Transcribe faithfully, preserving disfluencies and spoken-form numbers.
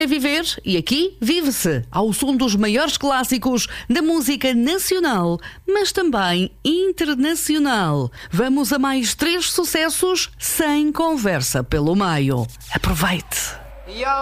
É viver e aqui vive-se ao som dos maiores clássicos da música nacional, mas também internacional. Vamos a mais três sucessos sem conversa pelo meio. Aproveite!